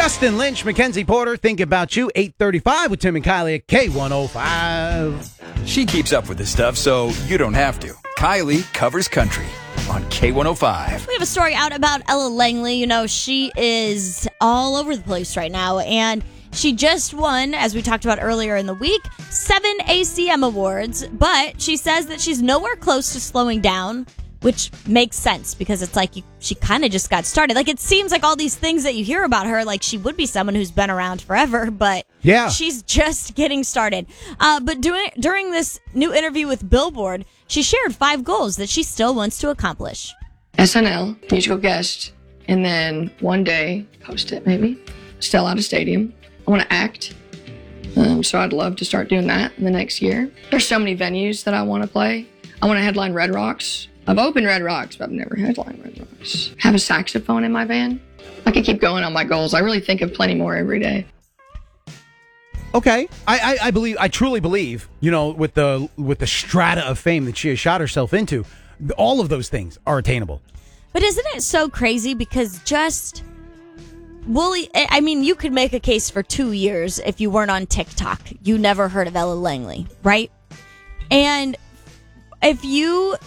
Justin Lynch, Mackenzie Porter, Think About You, 8:35 with Tim and Kylie at K105. She keeps up with this stuff, so you don't have to. Kylie covers country on K105. We have a story out about Ella Langley. You know, she is all over the place right now, and she just won, as we talked about earlier in the week, 7 ACM awards, but she says that she's nowhere close to slowing down, which makes sense because it's like she kind of just got started. Like, it seems like all these things that you hear about her, like she would be someone who's been around forever, but yeah, she's just getting started. But during this new interview with Billboard, she shared 5 goals that she still wants to accomplish. SNL, musical guest, and then one day, host it maybe, sell out a stadium. I want to act, so I'd love to start doing that in the next year. There's so many venues that I want to play. I want to headline Red Rocks. I've opened Red Rocks, but I've never headlined Red Rocks. Have a saxophone in my van. I could keep going on my goals. I really think of plenty more every day. Okay, I truly believe, you know, with the strata of fame that she has shot herself into, all of those things are attainable. But isn't it so crazy? Because you could make a case for 2 years if you weren't on TikTok. You never heard of Ella Langley, right? And if you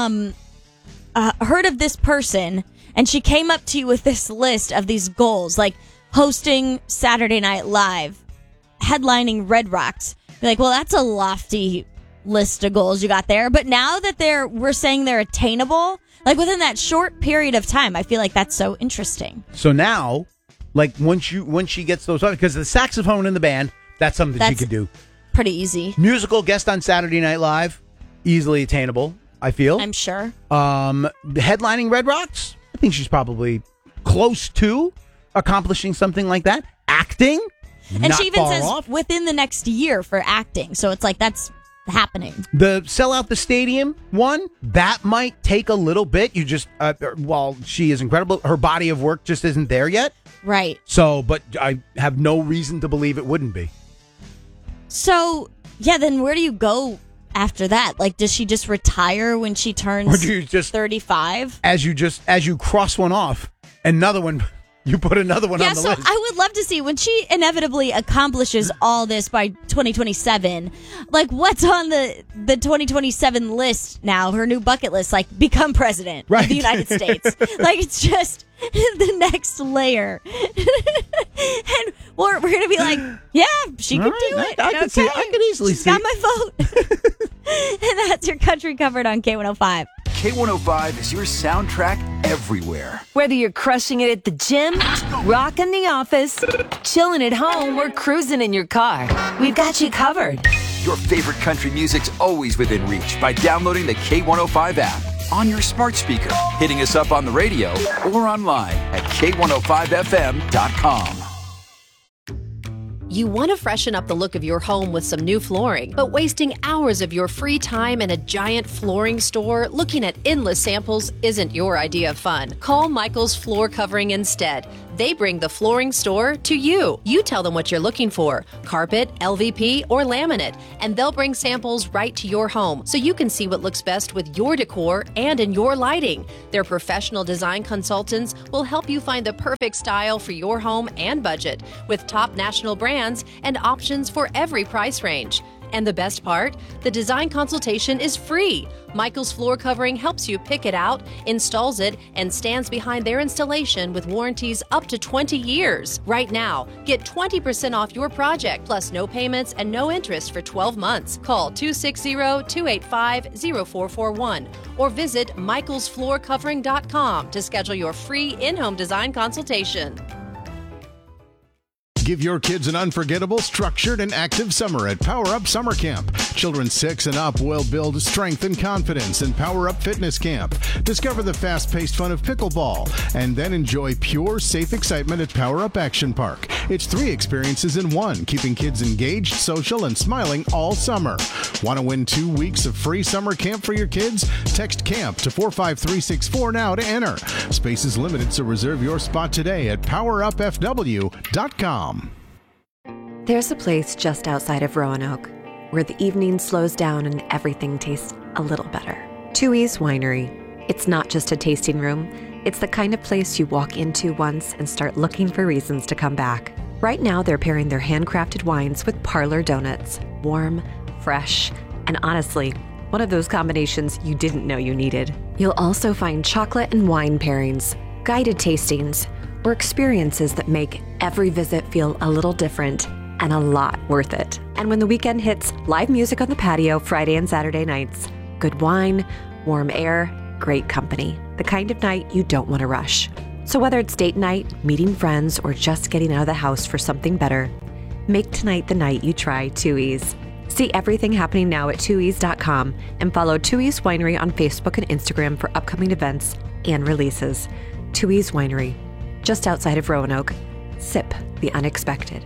heard of this person and she came up to you with this list of these goals, like hosting Saturday Night Live, headlining Red Rocks, you're like, well, that's a lofty list of goals you got there. But now that we're saying they're attainable, like within that short period of time, I feel like that's so interesting. So now, like once she gets those, because the saxophone in the band, that's something that she could do. Pretty easy. Musical guest on Saturday Night Live, easily attainable, I feel. I'm sure. Headlining Red Rocks, I think she's probably close to accomplishing something like that. Acting, and she even says off. Within the next year for acting. So it's like that's happening. The sell out the stadium one, that might take a little bit. You just, while she is incredible, her body of work just isn't there yet. Right. So, but I have no reason to believe it wouldn't be. So, yeah, then where do you go after that? Like, does she just retire when she turns or do you just 35? As you cross one off, another one, you put another one on the list. I would love to see when she inevitably accomplishes all this by 2027, like what's on the 2027 list now, her new bucket list, like become president of the United States. Like, it's just the next layer. And we're going to be like, yeah, she could do it. I could easily see. Got my vote. And that's your country covered on K105. K105 is your soundtrack everywhere. Whether you're crushing it at the gym, rocking the office, chilling at home, or cruising in your car, we've got you covered. Your favorite country music's always within reach by downloading the K105 app on your smart speaker, hitting us up on the radio, or online at K105FM.com. You want to freshen up the look of your home with some new flooring, but wasting hours of your free time in a giant flooring store looking at endless samples isn't your idea of fun. Call Michael's Floor Covering instead. They bring the flooring store to you. You tell them what you're looking for, carpet, LVP, or laminate, and they'll bring samples right to your home so you can see what looks best with your decor and in your lighting. Their professional design consultants will help you find the perfect style for your home and budget with top national brands and options for every price range. And the best part? The design consultation is free. Michael's Floor Covering helps you pick it out, installs it, and stands behind their installation with warranties up to 20 years. Right now, get 20% off your project, plus no payments and no interest for 12 months. Call 260-285-0441 or visit michaelsfloorcovering.com to schedule your free in-home design consultation. Give your kids an unforgettable, structured, and active summer at Power Up Summer Camp. Children 6 and up will build strength and confidence in Power Up Fitness Camp. Discover the fast-paced fun of pickleball, and then enjoy pure, safe excitement at Power Up Action Park. It's 3 experiences in one, keeping kids engaged, social, and smiling all summer. Want to win 2 weeks of free summer camp for your kids? Text CAMP to 45364 now to enter. Space is limited, so reserve your spot today at powerupfw.com. There's a place just outside of Roanoke where the evening slows down and everything tastes a little better. Twoey's Winery. It's not just a tasting room. It's the kind of place you walk into once and start looking for reasons to come back. Right now, they're pairing their handcrafted wines with Parlor Donuts. Warm, fresh, and honestly, one of those combinations you didn't know you needed. You'll also find chocolate and wine pairings, guided tastings, or experiences that make every visit feel a little different and a lot worth it. And when the weekend hits, live music on the patio Friday and Saturday nights. Good wine, warm air, great company. The kind of night you don't want to rush. So whether it's date night, meeting friends, or just getting out of the house for something better, make tonight the night you try 2E's. See everything happening now at 2E's.com and follow 2E's Winery on Facebook and Instagram for upcoming events and releases. 2E's Winery, just outside of Roanoke. Sip the unexpected.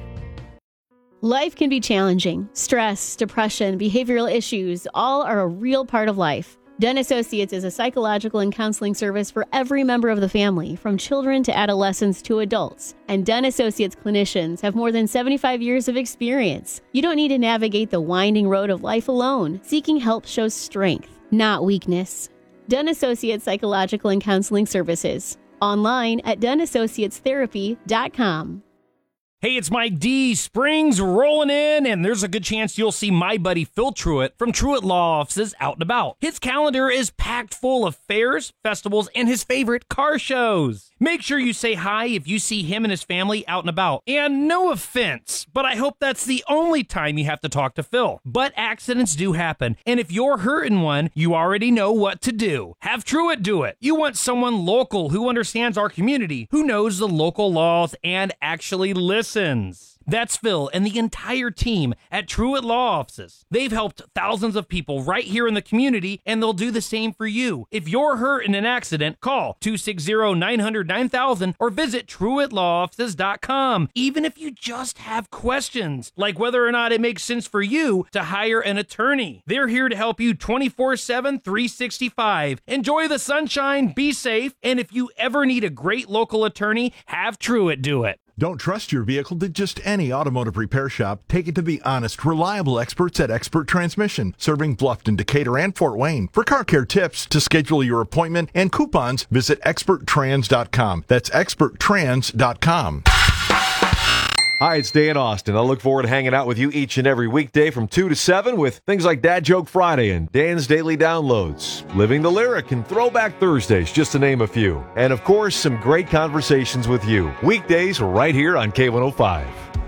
Life can be challenging. Stress, depression, behavioral issues, all are a real part of life. Dunn Associates is a psychological and counseling service for every member of the family, from children to adolescents to adults. And Dunn Associates clinicians have more than 75 years of experience. You don't need to navigate the winding road of life alone. Seeking help shows strength, not weakness. Dunn Associates Psychological and Counseling Services. Online at DunnAssociatesTherapy.com. Hey, it's Mike D. Spring's rolling in, and there's a good chance you'll see my buddy Phil Truitt from Truitt Law Offices out and about. His calendar is packed full of fairs, festivals, and his favorite car shows. Make sure you say hi if you see him and his family out and about. And no offense, but I hope that's the only time you have to talk to Phil. But accidents do happen, and if you're hurting one, you already know what to do. Have Truitt do it. You want someone local who understands our community, who knows the local laws, and actually listens. That's Phil and the entire team at Truitt Law Offices. They've helped thousands of people right here in the community, and they'll do the same for you. If you're hurt in an accident, call 260-900-9000 or visit TruittLawOffices.com. Even if you just have questions, like whether or not it makes sense for you to hire an attorney. They're here to help you 24/7, 365. Enjoy the sunshine, be safe, and if you ever need a great local attorney, have Truitt do it. Don't trust your vehicle to just any automotive repair shop. Take it to the honest, reliable experts at Expert Transmission, serving Bluffton, Decatur, and Fort Wayne. For car care tips, to schedule your appointment, and coupons, visit experttrans.com. That's experttrans.com. Hi, it's Dan Austin. I look forward to hanging out with you each and every weekday from 2 to 7 with things like Dad Joke Friday and Dan's Daily Downloads, Living the Lyric, and Throwback Thursdays, just to name a few. And, of course, some great conversations with you. Weekdays right here on K105.